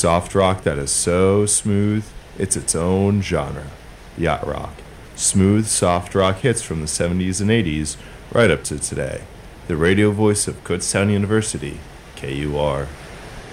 soft rock that is so smooth, it's its own genre. Yacht rock. Smooth, soft rock hits from the 70s and 80s, right up to today. The radio voice of Kutztown University, KUR.